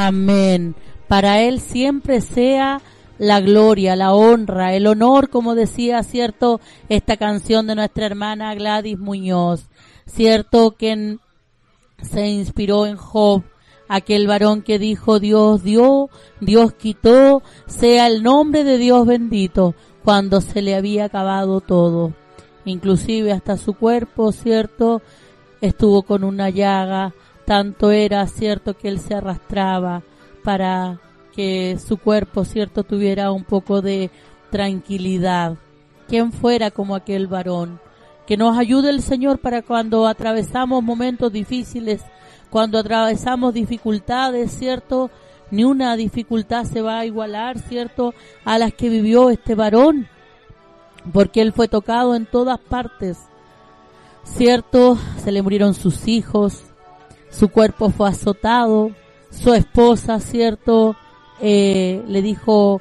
Amén. Para Él siempre sea la gloria, la honra, el honor, como decía, cierto, esta canción de nuestra hermana Gladys Muñoz, cierto, quien se inspiró en Job, aquel varón que dijo: Dios dio, Dios quitó, sea el nombre de Dios bendito, cuando se le había acabado todo. Inclusive hasta su cuerpo, cierto, estuvo con una llaga, tanto era, cierto, que él se arrastraba para que su cuerpo, cierto, tuviera un poco de tranquilidad. ¿Quién fuera como aquel varón? Que nos ayude el Señor para cuando atravesamos momentos difíciles, cuando atravesamos dificultades, cierto, ni una dificultad se va a igualar, cierto, a las que vivió este varón, porque él fue tocado en todas partes, cierto, se le murieron sus hijos, su cuerpo fue azotado, su esposa, cierto, le dijo,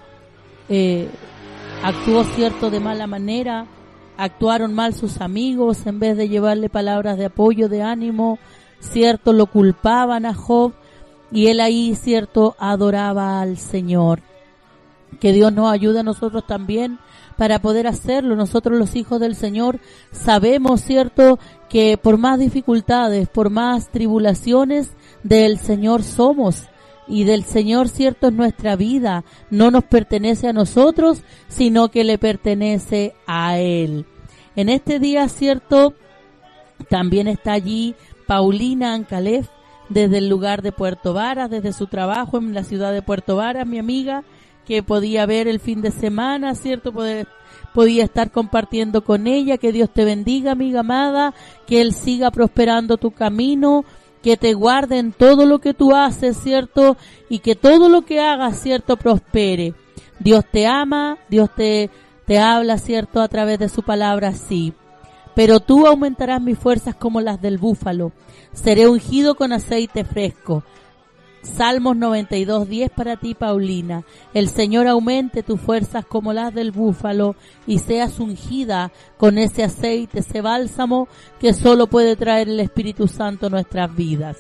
actuó, cierto, de mala manera, actuaron mal sus amigos, en vez de llevarle palabras de apoyo, de ánimo, cierto, lo culpaban a Job, y él ahí, cierto, adoraba al Señor. Que Dios nos ayude a nosotros también para poder hacerlo. Nosotros, los hijos del Señor, sabemos, cierto, que por más dificultades, por más tribulaciones, del Señor somos, y del Señor, cierto, es nuestra vida. No nos pertenece a nosotros, sino que le pertenece a Él. En este día, cierto, también está allí Paulina Ancalef, desde el lugar de Puerto Varas, desde su trabajo en la ciudad de Puerto Varas, mi amiga, que podía ver el fin de semana, cierto, podía estar compartiendo con ella. Que Dios te bendiga, amiga amada, que Él siga prosperando tu camino, que te guarde en todo lo que tú haces, cierto, y que todo lo que hagas, cierto, prospere. Dios te ama, Dios te habla, cierto, a través de su palabra, sí. Pero tú aumentarás mis fuerzas como las del búfalo, seré ungido con aceite fresco. Salmos 92:10 para ti, Paulina. El Señor aumente tus fuerzas como las del búfalo y seas ungida con ese aceite, ese bálsamo que solo puede traer el Espíritu Santo a nuestras vidas.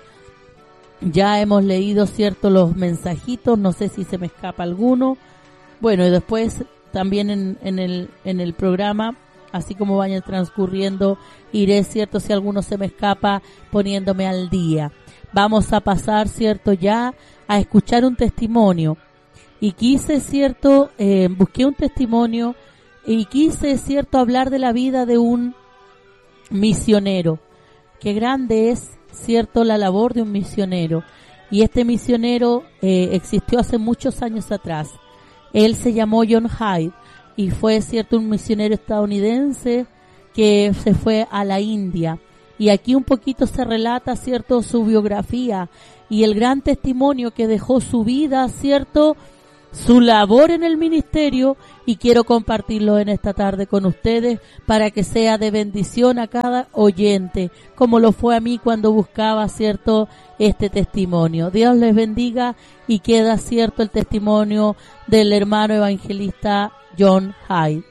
Ya hemos leído, cierto, los mensajitos, no sé si se me escapa alguno. Bueno, y después también en el programa, así como vayan transcurriendo, iré, cierto, si alguno se me escapa, poniéndome al día. Vamos a pasar, cierto, ya a escuchar un testimonio. Y quise, cierto, busqué un testimonio y quise, cierto, hablar de la vida de un misionero. Qué grande es, cierto, la labor de un misionero. Y este misionero existió hace muchos años atrás. Él se llamó John Hyde y fue, cierto, un misionero estadounidense que se fue a la India. Y aquí un poquito se relata, cierto, su biografía y el gran testimonio que dejó su vida, cierto, su labor en el ministerio, y quiero compartirlo en esta tarde con ustedes para que sea de bendición a cada oyente, como lo fue a mí cuando buscaba, cierto, este testimonio. Dios les bendiga, y queda, cierto, el testimonio del hermano evangelista John Hyde.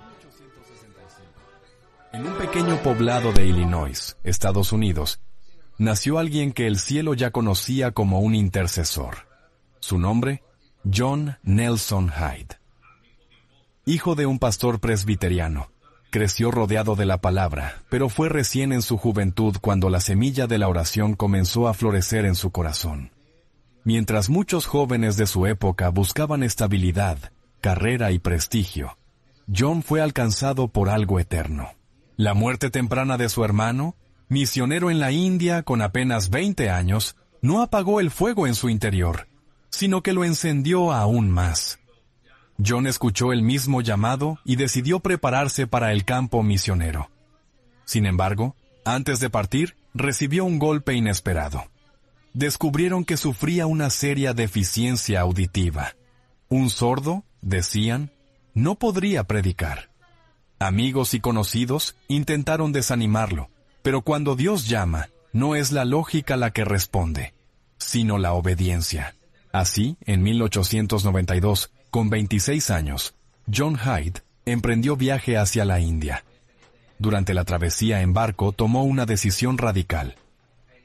En un pequeño poblado de Illinois, Estados Unidos, nació alguien que el cielo ya conocía como un intercesor. Su nombre, John Nelson Hyde. Hijo de un pastor presbiteriano, creció rodeado de la palabra, pero fue recién en su juventud cuando la semilla de la oración comenzó a florecer en su corazón. Mientras muchos jóvenes de su época buscaban estabilidad, carrera y prestigio, John fue alcanzado por algo eterno. La muerte temprana de su hermano, misionero en la India con apenas 20 años, no apagó el fuego en su interior, sino que lo encendió aún más. John escuchó el mismo llamado y decidió prepararse para el campo misionero. Sin embargo, antes de partir, recibió un golpe inesperado. Descubrieron que sufría una seria deficiencia auditiva. Un sordo, decían, no podría predicar. Amigos y conocidos intentaron desanimarlo, pero cuando Dios llama, no es la lógica la que responde, sino la obediencia. Así, en 1892, con 26 años, John Hyde emprendió viaje hacia la India. Durante la travesía en barco tomó una decisión radical: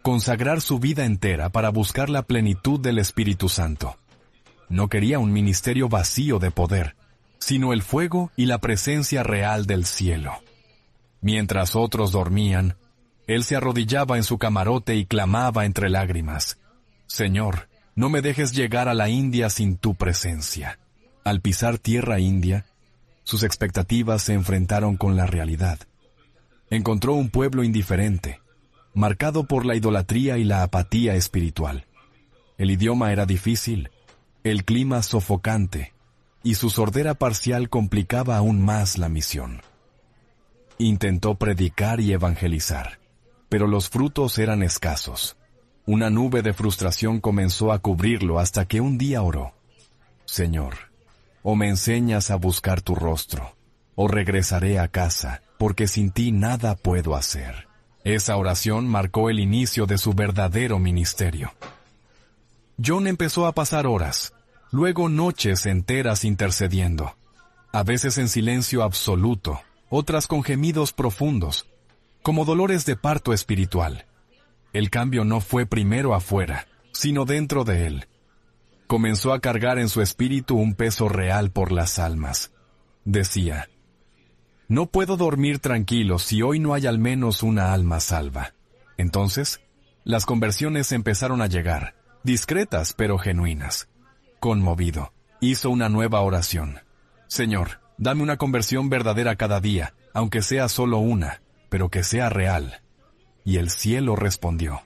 consagrar su vida entera para buscar la plenitud del Espíritu Santo. No quería un ministerio vacío de poder, sino el fuego y la presencia real del cielo. Mientras otros dormían, él se arrodillaba en su camarote y clamaba entre lágrimas: «Señor, no me dejes llegar a la India sin tu presencia». Al pisar tierra india, sus expectativas se enfrentaron con la realidad. Encontró un pueblo indiferente, marcado por la idolatría y la apatía espiritual. El idioma era difícil, el clima sofocante, y su sordera parcial complicaba aún más la misión. Intentó predicar y evangelizar, pero los frutos eran escasos. Una nube de frustración comenzó a cubrirlo hasta que un día oró: «Señor, o me enseñas a buscar tu rostro, o regresaré a casa, porque sin ti nada puedo hacer». Esa oración marcó el inicio de su verdadero ministerio. John empezó a pasar horas, luego noches enteras intercediendo, a veces en silencio absoluto, otras con gemidos profundos, como dolores de parto espiritual. El cambio no fue primero afuera, sino dentro de él. Comenzó a cargar en su espíritu un peso real por las almas. Decía: «No puedo dormir tranquilo si hoy no hay al menos una alma salva». Entonces, las conversiones empezaron a llegar, discretas pero genuinas. Conmovido, hizo una nueva oración: «Señor, dame una conversión verdadera cada día, aunque sea solo una, pero que sea real». Y el cielo respondió.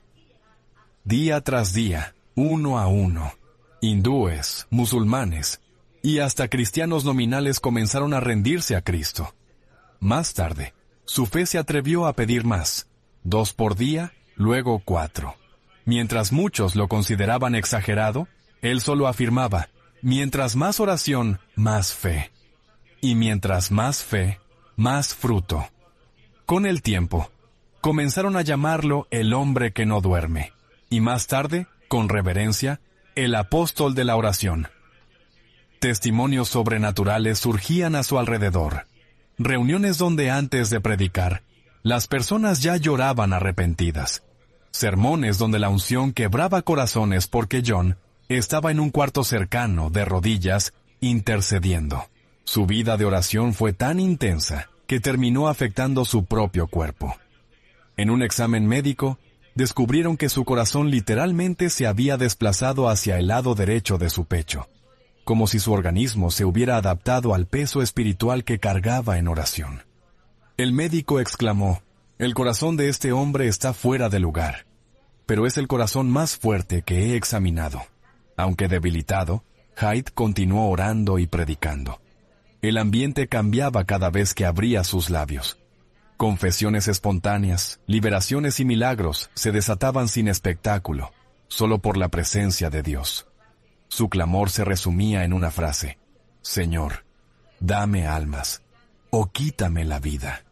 Día tras día, uno a uno, hindúes, musulmanes y hasta cristianos nominales comenzaron a rendirse a Cristo. Más tarde, su fe se atrevió a pedir más: 2 por día, luego 4. Mientras muchos lo consideraban exagerado, él solo afirmaba: mientras más oración, más fe. Y mientras más fe, más fruto. Con el tiempo, comenzaron a llamarlo el hombre que no duerme, y más tarde, con reverencia, el apóstol de la oración. Testimonios sobrenaturales surgían a su alrededor. Reuniones donde antes de predicar, las personas ya lloraban arrepentidas. Sermones donde la unción quebraba corazones porque John estaba en un cuarto cercano, de rodillas, intercediendo. Su vida de oración fue tan intensa que terminó afectando su propio cuerpo. En un examen médico, descubrieron que su corazón literalmente se había desplazado hacia el lado derecho de su pecho, como si su organismo se hubiera adaptado al peso espiritual que cargaba en oración. El médico exclamó: «El corazón de este hombre está fuera de lugar, pero es el corazón más fuerte que he examinado». Aunque debilitado, Hyde continuó orando y predicando. El ambiente cambiaba cada vez que abría sus labios. Confesiones espontáneas, liberaciones y milagros se desataban sin espectáculo, solo por la presencia de Dios. Su clamor se resumía en una frase: «Señor, dame almas, o quítame la vida».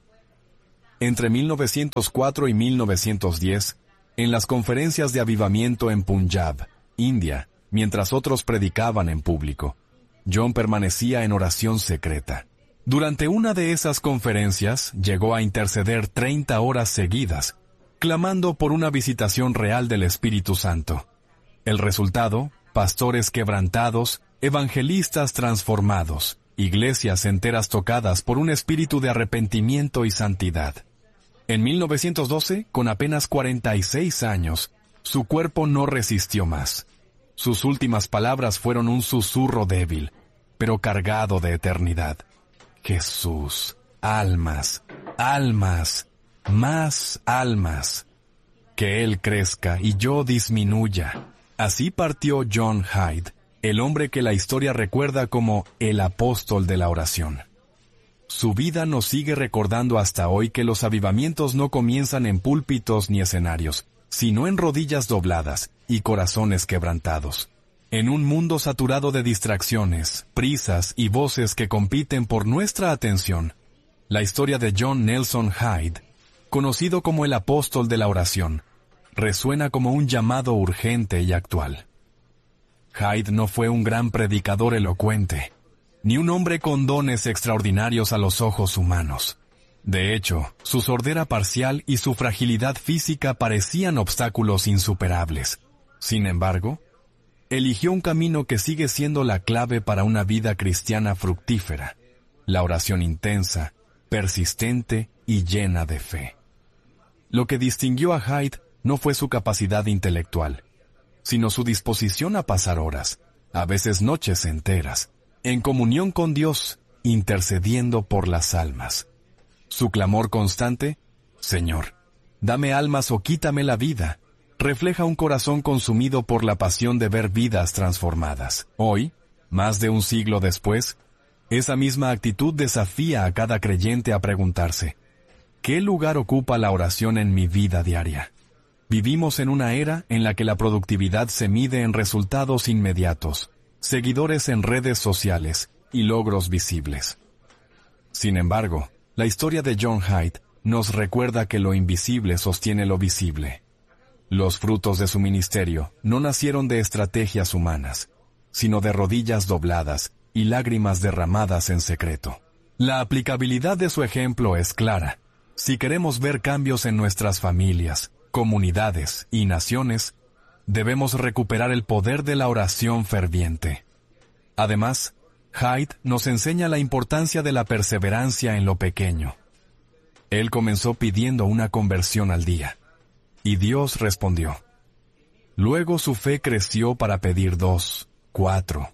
Entre 1904 y 1910, en las conferencias de avivamiento en Punjab, India, mientras otros predicaban en público, John permanecía en oración secreta. Durante una de esas conferencias, llegó a interceder 30 horas seguidas, clamando por una visitación real del Espíritu Santo. El resultado: pastores quebrantados, evangelistas transformados, iglesias enteras tocadas por un espíritu de arrepentimiento y santidad. En 1912, con apenas 46 años, su cuerpo no resistió más. Sus últimas palabras fueron un susurro débil, pero cargado de eternidad: «Jesús, almas, almas, más almas. Que Él crezca y yo disminuya». Así partió John Hyde, el hombre que la historia recuerda como el apóstol de la oración. Su vida nos sigue recordando hasta hoy que los avivamientos no comienzan en púlpitos ni escenarios, sino en rodillas dobladas y corazones quebrantados. En un mundo saturado de distracciones, prisas y voces que compiten por nuestra atención, la historia de John Nelson Hyde, conocido como el apóstol de la oración, resuena como un llamado urgente y actual. Hyde no fue un gran predicador elocuente, ni un hombre con dones extraordinarios a los ojos humanos. De hecho, su sordera parcial y su fragilidad física parecían obstáculos insuperables. Sin embargo, eligió un camino que sigue siendo la clave para una vida cristiana fructífera: la oración intensa, persistente y llena de fe. Lo que distinguió a Hyde no fue su capacidad intelectual, sino su disposición a pasar horas, a veces noches enteras, en comunión con Dios, intercediendo por las almas. Su clamor constante: «Señor, dame almas o quítame la vida», refleja un corazón consumido por la pasión de ver vidas transformadas. Hoy, más de un siglo después, esa misma actitud desafía a cada creyente a preguntarse: ¿qué lugar ocupa la oración en mi vida diaria? Vivimos en una era en la que la productividad se mide en resultados inmediatos, seguidores en redes sociales y logros visibles. Sin embargo, la historia de John Hyde nos recuerda que lo invisible sostiene lo visible. Los frutos de su ministerio no nacieron de estrategias humanas, sino de rodillas dobladas y lágrimas derramadas en secreto. La aplicabilidad de su ejemplo es clara. Si queremos ver cambios en nuestras familias, comunidades y naciones, debemos recuperar el poder de la oración ferviente. Además, Hyde nos enseña la importancia de la perseverancia en lo pequeño. Él comenzó pidiendo una conversión al día, y Dios respondió. Luego su fe creció para pedir 2, 4,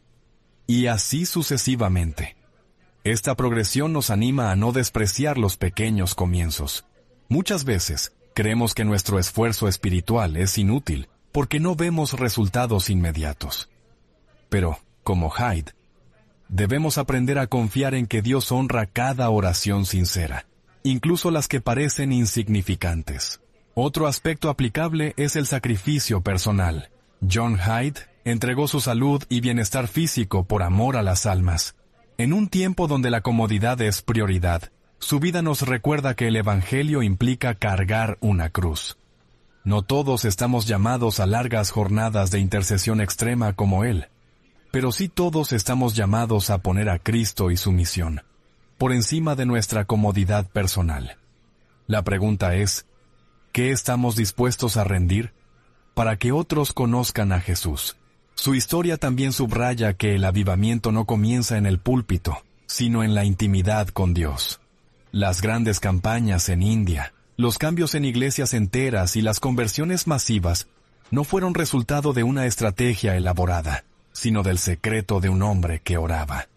y así sucesivamente. Esta progresión nos anima a no despreciar los pequeños comienzos. Muchas veces, creemos que nuestro esfuerzo espiritual es inútil porque no vemos resultados inmediatos. Pero, como Hyde, debemos aprender a confiar en que Dios honra cada oración sincera, incluso las que parecen insignificantes. Otro aspecto aplicable es el sacrificio personal. John Hyde entregó su salud y bienestar físico por amor a las almas. En un tiempo donde la comodidad es prioridad, su vida nos recuerda que el Evangelio implica cargar una cruz. No todos estamos llamados a largas jornadas de intercesión extrema como él, pero sí todos estamos llamados a poner a Cristo y su misión por encima de nuestra comodidad personal. La pregunta es, ¿qué estamos dispuestos a rendir para que otros conozcan a Jesús? Su historia también subraya que el avivamiento no comienza en el púlpito, sino en la intimidad con Dios. Las grandes campañas en India, los cambios en iglesias enteras y las conversiones masivas no fueron resultado de una estrategia elaborada, sino del secreto de un hombre que oraba.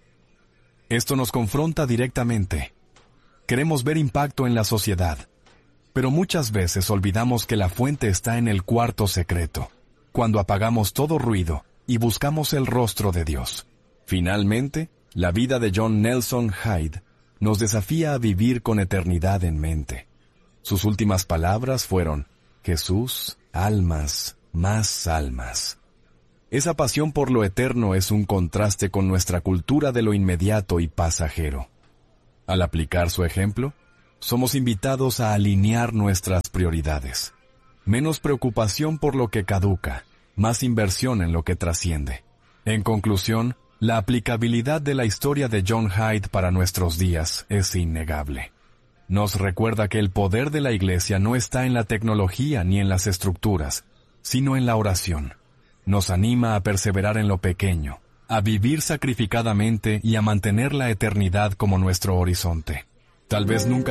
Esto nos confronta directamente. Queremos ver impacto en la sociedad, pero muchas veces olvidamos que la fuente está en el cuarto secreto, cuando apagamos todo ruido y buscamos el rostro de Dios. Finalmente, la vida de John Nelson Hyde nos desafía a vivir con eternidad en mente. Sus últimas palabras fueron: Jesús, almas, más almas. Esa pasión por lo eterno es un contraste con nuestra cultura de lo inmediato y pasajero. Al aplicar su ejemplo, somos invitados a alinear nuestras prioridades. Menos preocupación por lo que caduca, más inversión en lo que trasciende. En conclusión, la aplicabilidad de la historia de John Hyde para nuestros días es innegable. Nos recuerda que el poder de la Iglesia no está en la tecnología ni en las estructuras, sino en la oración. Nos anima a perseverar en lo pequeño, a vivir sacrificadamente y a mantener la eternidad como nuestro horizonte. Tal vez nunca